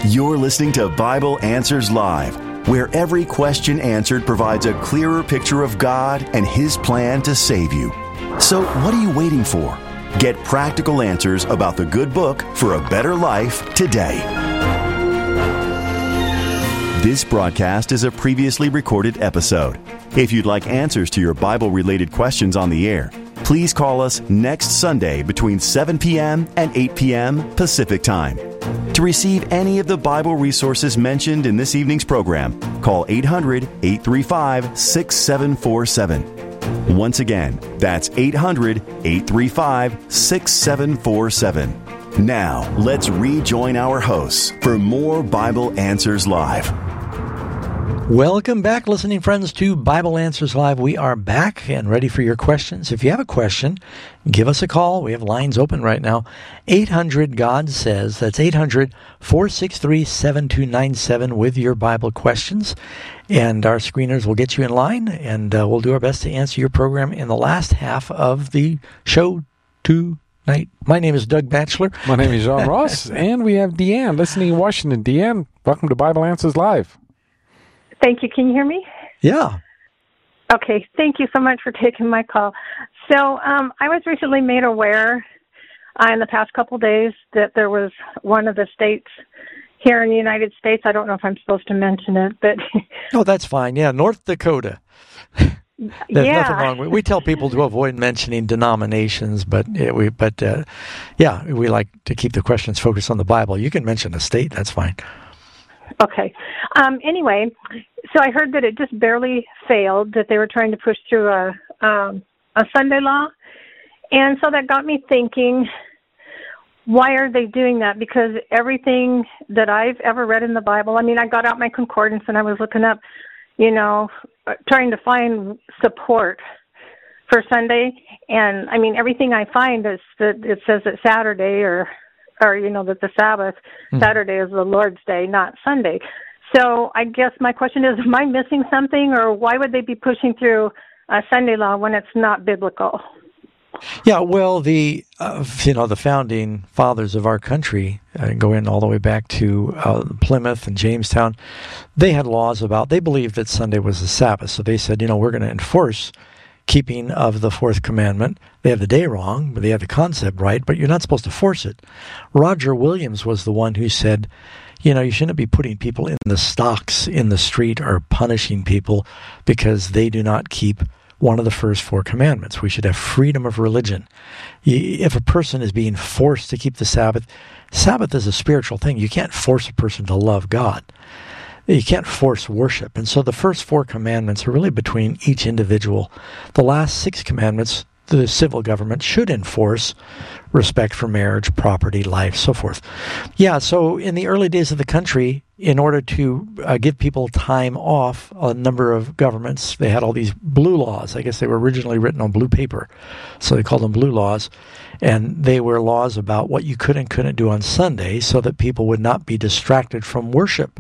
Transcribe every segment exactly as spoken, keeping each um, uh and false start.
You're listening to Bible Answers Live, where every question answered provides a clearer picture of God and His plan to save you. So what are you waiting for? Get practical answers about the good book for a better life today. This broadcast is a previously recorded episode. If you'd like answers to your Bible-related questions on the air, please call us next Sunday between seven p.m. and eight p.m. Pacific Time. To receive any of the Bible resources mentioned in this evening's program, call eight hundred, eight three five, six seven four seven. Once again, that's eight hundred, eight three five, six seven four seven. Now, let's rejoin our hosts for more Bible Answers Live. Welcome back, listening friends, to Bible Answers Live. We are back and ready for your questions. If you have a question, give us a call. We have lines open right now. eight hundred God Says. That's eight hundred, four six three, seven two nine seven with your Bible questions. And our screeners will get you in line, and uh, we'll do our best to answer your program in the last half of the show tonight. My name is Doug Batchelor. My name is John Ross, and we have Deanne listening in Washington. Deanne, welcome to Bible Answers Live. Thank you. Can you hear me? Yeah. Okay. Thank you so much for taking my call. So um, I was recently made aware uh, in the past couple of days that there was one of the states here in the United States. I don't know if I'm supposed to mention it, but... Oh, that's fine. Yeah, North Dakota. There's yeah. nothing wrong with it. We tell people to avoid mentioning denominations, but uh, we, but uh, yeah, we like to keep the questions focused on the Bible. You can mention a state. That's fine. Okay. Um, anyway, so I heard that it just barely failed, that they were trying to push through a um, a Sunday law. And so that got me thinking, why are they doing that? Because everything that I've ever read in the Bible, I mean, I got out my concordance and I was looking up, you know, trying to find support for Sunday. And, I mean, everything I find is that it says that Saturday or or, you know, that the Sabbath, mm-hmm. Saturday is the Lord's Day, not Sunday. So I guess my question is, am I missing something, or why would they be pushing through a Sunday law when it's not biblical? Yeah, well, the, uh, you know, the founding fathers of our country, uh, going all the way back to uh, Plymouth and Jamestown, they had laws about, they believed that Sunday was the Sabbath. So they said, you know, we're going to enforce keeping of the fourth commandment. They have the day wrong, but they have the concept right, but you're not supposed to force it. Roger Williams was the one who said, you know, you shouldn't be putting people in the stocks in the street or punishing people because they do not keep one of the first four commandments. We should have freedom of religion. If a person is being forced to keep the Sabbath, Sabbath is a spiritual thing. You can't force a person to love God. You can't force worship. And so the first four commandments are really between each individual. The last six commandments, the civil government should enforce respect for marriage, property, life, so forth. Yeah, so in the early days of the country, in order to uh, give people time off, a number of governments, they had all these blue laws. I guess they were originally written on blue paper, so they called them blue laws. And they were laws about what you could and couldn't do on Sunday so that people would not be distracted from worship.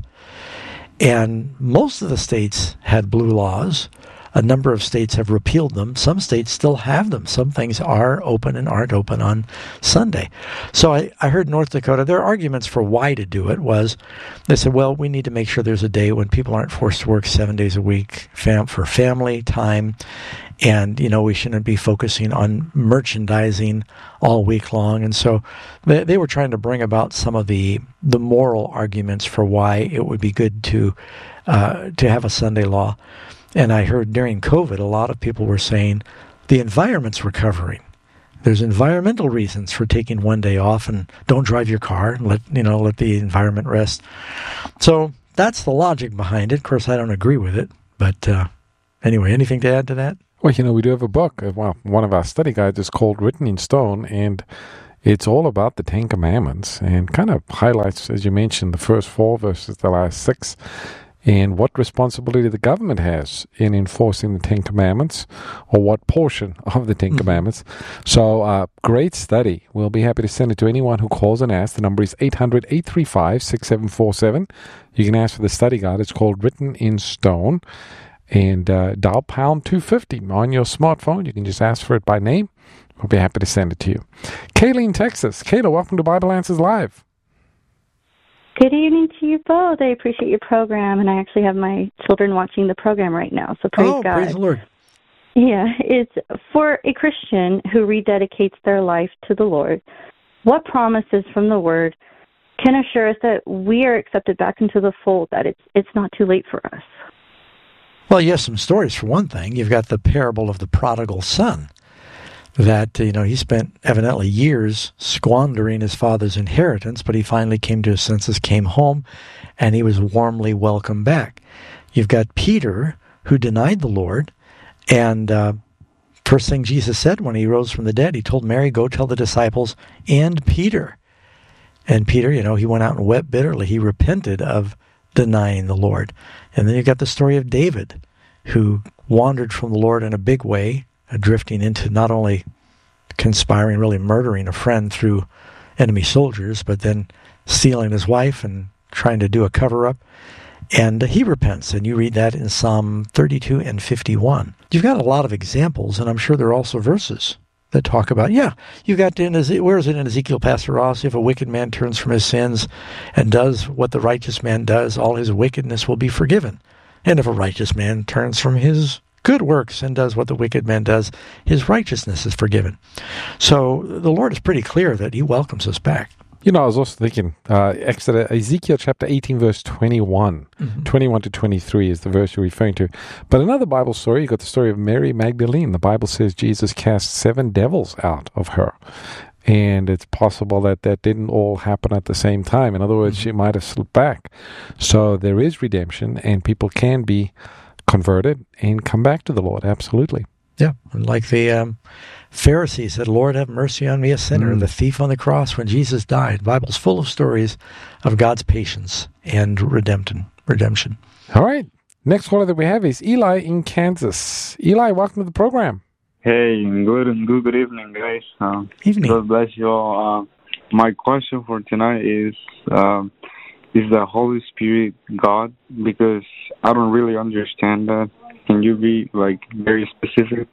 And most of the states had blue laws. A number of states have repealed them. Some states still have them. Some things are open and aren't open on Sunday. So I, I heard North Dakota, their arguments for why to do it was, they said, well, we need to make sure there's a day when people aren't forced to work seven days a week fam- for family time. And, you know, we shouldn't be focusing on merchandising all week long. And so they, they were trying to bring about some of the the moral arguments for why it would be good to uh, to have a Sunday law. And I heard during COVID, a lot of people were saying the environment's recovering. There's environmental reasons for taking one day off, and don't drive your car and let, you know, let the environment rest. So that's the logic behind it. Of course, I don't agree with it. But uh, anyway, anything to add to that? Well, you know, we do have a book. Well, one of our study guides is called Written in Stone, and it's all about the Ten Commandments and kind of highlights, as you mentioned, the first four versus the last six, and what responsibility the government has in enforcing the Ten Commandments, or what portion of the Ten mm-hmm. Commandments. So, uh, great study. We'll be happy to send it to anyone who calls and asks. The number is eight hundred, eight three five, six seven four seven. You can ask for the study guide. It's called Written in Stone. And uh, dial pound two fifty on your smartphone. You can just ask for it by name. We'll be happy to send it to you. Kayla in Texas. Kayla, welcome to Bible Answers Live. Good evening to you both. I appreciate your program, and I actually have my children watching the program right now, so praise oh, God. Praise the Lord. Yeah, it's for a Christian who rededicates their life to the Lord. What promises from the Word can assure us that we are accepted back into the fold, that it's it's not too late for us? Well, you have some stories for one thing. You've got the parable of the prodigal son, that, you know, he spent evidently years squandering his father's inheritance, but he finally came to his senses, came home, and he was warmly welcomed back. You've got Peter, who denied the Lord, and uh, first thing Jesus said when he rose from the dead, he told Mary, go tell the disciples and Peter. And Peter, you know, he went out and wept bitterly. He repented of denying the Lord. And then you've got the story of David, who wandered from the Lord in a big way, uh, drifting into not only conspiring, really murdering a friend through enemy soldiers, but then stealing his wife and trying to do a cover-up. And uh, he repents, and you read that in Psalm thirty-two and fifty-one. You've got a lot of examples, and I'm sure there are also verses that talk about, yeah, you got in, where is it in Ezekiel, Pastor Ross? If a wicked man turns from his sins and does what the righteous man does, all his wickedness will be forgiven. And if a righteous man turns from his good works and does what the wicked man does, his righteousness is forgiven. So the Lord is pretty clear that he welcomes us back. You know, I was also thinking, uh, Exodus, Ezekiel chapter eighteen, verse twenty-one. Mm-hmm. twenty-one to twenty-three is the verse you're referring to. But another Bible story, you got the story of Mary Magdalene. The Bible says Jesus cast seven devils out of her. And it's possible that that didn't all happen at the same time. In other words, mm-hmm. she might have slipped back. So there is redemption, and people can be converted and come back to the Lord. Absolutely. Yeah, and like the um, Pharisees said, Lord, have mercy on me, a sinner. Mm. The thief on the cross when Jesus died. The Bible's full of stories of God's patience and redemption. redemption. All right. Next caller that we have is Eli in Kansas. Eli, welcome to the program. Hey, good good, good evening, guys. Uh, evening. God bless you all. Uh, my question for tonight is, um, is the Holy Spirit God? Because I don't really understand that. Can you be, like, very specific?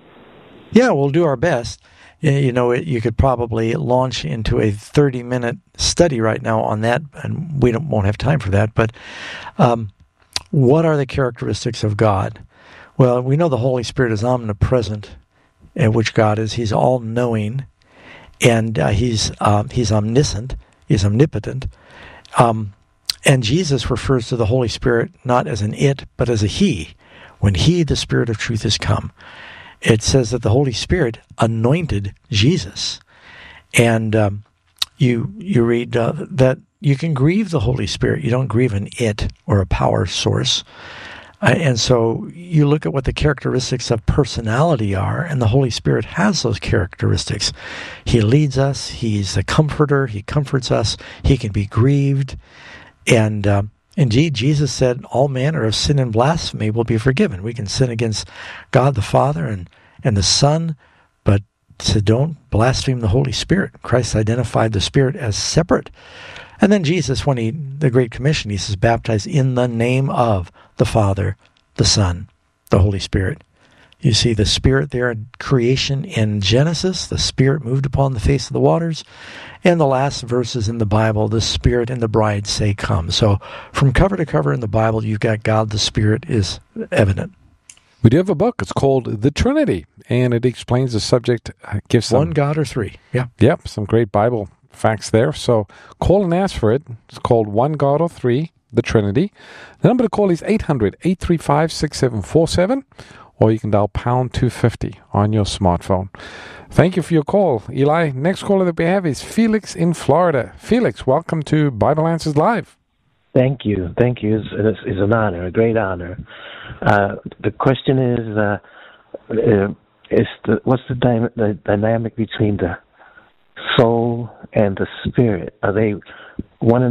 Yeah, we'll do our best. You know, it, you could probably launch into a thirty-minute study right now on that, and we don't, won't have time for that. But um, what are the characteristics of God? Well, we know the Holy Spirit is omnipresent, and which God is. He's all-knowing, and uh, he's uh, he's omniscient. He's omnipotent. Um, and Jesus refers to the Holy Spirit not as an it, but as a he. When he, the Spirit of truth, is come. It says that the Holy Spirit anointed Jesus. And um, you you read uh, that you can grieve the Holy Spirit. You don't grieve an it or a power source. Uh, and so you look at what the characteristics of personality are, and the Holy Spirit has those characteristics. He leads us. He's a comforter. He comforts us. He can be grieved. And uh, indeed, Jesus said all manner of sin and blasphemy will be forgiven. We can sin against God the Father and, and the Son, but so don't blaspheme the Holy Spirit. Christ identified the Spirit as separate. And then Jesus, when he, the Great Commission, he says, baptize in the name of the Father, the Son, the Holy Spirit. You see the Spirit there in creation in Genesis. The Spirit moved upon the face of the waters. And the last verses in the Bible, the Spirit and the bride say, come. So from cover to cover in the Bible, you've got God the Spirit is evident. We do have a book. It's called The Trinity, and it explains the subject. Uh, gives some, One God or three. Yeah. Yep, some great Bible facts there. So call and ask for it. It's called One God or Three, The Trinity. The number to call is eight hundred, eight three five, six seven four seven. Or you can dial pound two fifty on your smartphone. Thank you for your call, Eli. Next caller that we have is Felix in Florida. Felix, welcome to Bible Answers Live. Thank you. Thank you. It's, it's, it's an honor, a great honor. Uh, the question is, uh, uh, is the, what's the, dy- the dynamic between the soul and the spirit? Are they one and